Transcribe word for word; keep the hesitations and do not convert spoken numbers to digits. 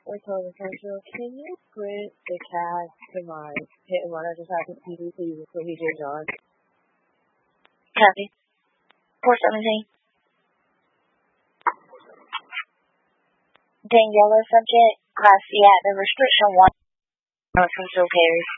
Recover Central, can you split the cash to my hit and run? I just happened to see please before he did on. Copy. four seventeen. Daniela subject, class C at the restriction one. From Phil Perry.